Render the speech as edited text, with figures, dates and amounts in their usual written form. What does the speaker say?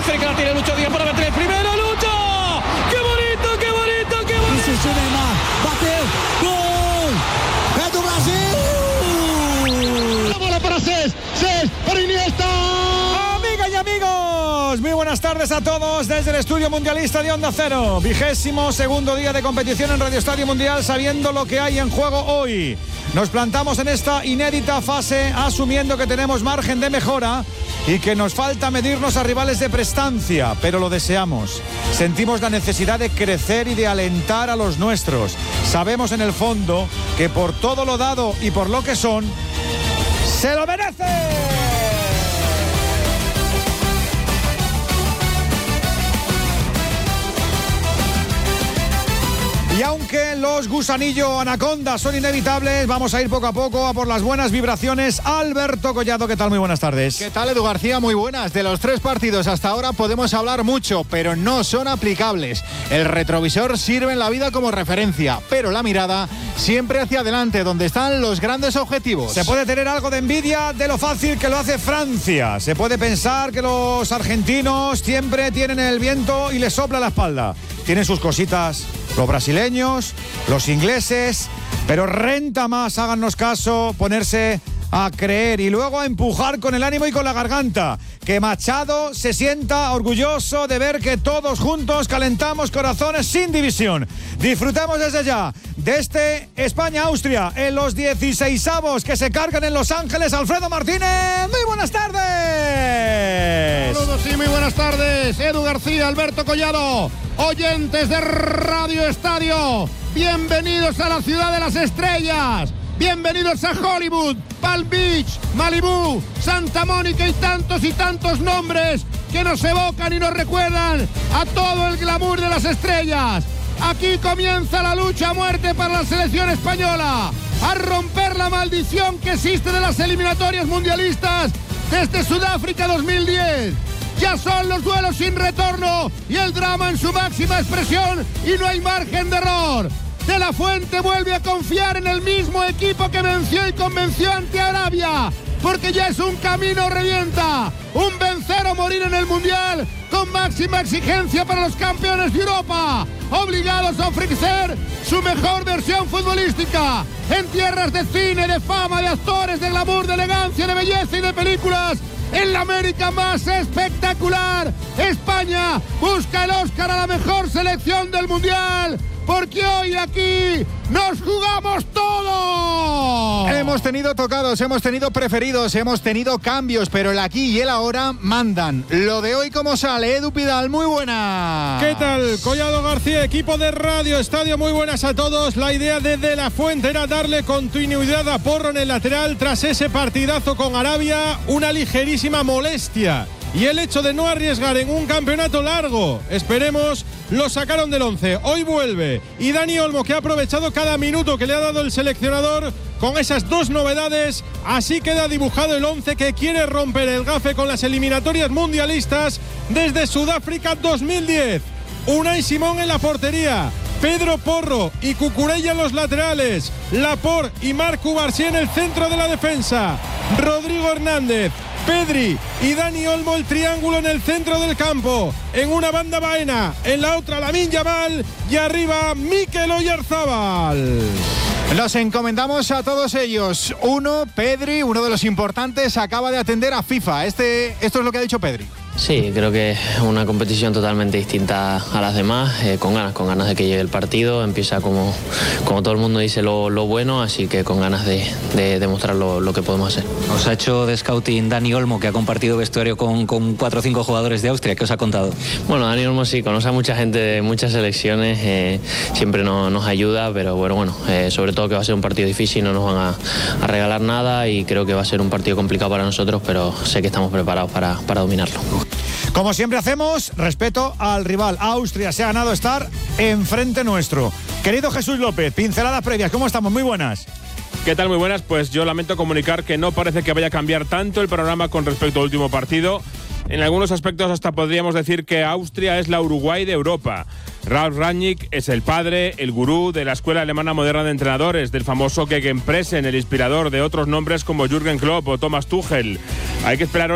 acerca, la tiene Lucho Díaz para meter el primero. ¡Lucho! ¡Qué bonito, qué bonito, qué bonito! Isso, Neymar, bateu, gol! É do Brasil! La bola para Cés para Iniesta. Amigas y amigos, muy buenas tardes a todos desde el estudio mundialista de Onda Cero. 22º día de competición en Radio Estadio Mundial, sabiendo lo que hay en juego hoy. Nos plantamos en esta inédita fase asumiendo que tenemos margen de mejora y que nos falta medirnos a rivales de prestancia, pero lo deseamos. Sentimos la necesidad de crecer y de alentar a los nuestros. Sabemos en el fondo que por todo lo dado y por lo que son, ¡se lo merece! Y aunque los gusanillo anacondas son inevitables, vamos a ir poco a poco a por las buenas vibraciones. Alberto Collado, ¿qué tal? Muy buenas tardes. ¿Qué tal, Edu García? Muy buenas. De los 3 partidos hasta ahora podemos hablar mucho, pero no son aplicables. El retrovisor sirve en la vida como referencia, pero la mirada siempre hacia adelante, donde están los grandes objetivos. Se puede tener algo de envidia de lo fácil que lo hace Francia. Se puede pensar que los argentinos siempre tienen el viento y les sopla la espalda. Tienen sus cositas los brasileños, los ingleses, pero renta más, háganos caso, ponerse a creer y luego a empujar con el ánimo y con la garganta. Que Machado se sienta orgulloso de ver que todos juntos calentamos corazones sin división. Disfrutemos desde ya de este España-Austria en los 16avos que se cargan en Los Ángeles. Alfredo Martínez, muy buenas tardes. Saludos y muy buenas tardes. Edu García, Alberto Collado, oyentes de Radio Estadio, bienvenidos a la ciudad de las estrellas. Bienvenidos a Hollywood, Palm Beach, Malibú, Santa Mónica y tantos nombres que nos evocan y nos recuerdan a todo el glamour de las estrellas. Aquí comienza la lucha a muerte para la selección española, a romper la maldición que existe de las eliminatorias mundialistas desde Sudáfrica 2010. Ya son los duelos sin retorno y el drama en su máxima expresión y no hay margen de error. De la Fuente vuelve a confiar en el mismo equipo que venció y convenció ante Arabia, porque ya es un camino revienta, un vencer o morir en el Mundial, con máxima exigencia para los campeones de Europa, obligados a ofrecer su mejor versión futbolística, en tierras de cine, de fama, de actores, de glamour, de elegancia, de belleza y de películas. En la América más espectacular, España busca el Oscar a la mejor selección del Mundial, porque hoy aquí nos jugamos todo. Hemos tenido tocados, hemos tenido preferidos, hemos tenido cambios, pero el aquí y el ahora mandan. Lo de hoy, ¿cómo sale? Edu Pidal, muy buena. ¿Qué tal? Collado García, equipo de Radio Estadio, muy buenas a todos. La idea de La Fuente era darle continuidad a Porro en el lateral tras ese partidazo con Arabia, una ligerísima molestia. Y el hecho de no arriesgar en un campeonato largo, esperemos, lo sacaron del 11. Hoy vuelve. Y Dani Olmo, que ha aprovechado cada minuto que le ha dado el seleccionador con esas 2 novedades. Así queda dibujado el 11 que quiere romper el gafe con las eliminatorias mundialistas desde Sudáfrica 2010. Unai Simón en la portería, Pedro Porro y Cucurella en los laterales, Laporte y Marc Cubarsí en el centro de la defensa, Rodrigo Hernández, Pedri y Dani Olmo el triángulo en el centro del campo. En una banda Baena, en la otra Lamine Yamal y arriba Mikel Oyarzabal. Nos encomendamos a todos ellos. Pedri, uno de los importantes, acaba de atender a FIFA. Esto es lo que ha dicho Pedri. Sí, creo que es una competición totalmente distinta a las demás, con ganas de que llegue el partido. Empieza como todo el mundo dice lo bueno, así que con ganas de demostrar lo que podemos hacer. Os ha hecho de scouting Dani Olmo, que ha compartido vestuario con 4 o 5 jugadores de Austria. ¿Qué os ha contado? Bueno, Dani Olmo sí, conoce a mucha gente de muchas selecciones, siempre nos ayuda, pero bueno, sobre todo que va a ser un partido difícil, no nos van a regalar nada y creo que va a ser un partido complicado para nosotros, pero sé que estamos preparados para dominarlo. Como siempre hacemos, respeto al rival. Austria se ha ganado estar enfrente nuestro. Querido Jesús López, pinceladas previas, ¿cómo estamos? Muy buenas. ¿Qué tal? Muy buenas. Pues yo lamento comunicar que no parece que vaya a cambiar tanto el panorama con respecto al último partido. En algunos aspectos hasta podríamos decir que Austria es la Uruguay de Europa. Ralf Rangnick es el padre, el gurú de la escuela alemana moderna de entrenadores, del famoso Gegenpressing, el inspirador de otros nombres como Jürgen Klopp o Thomas Tuchel. Hay que esperar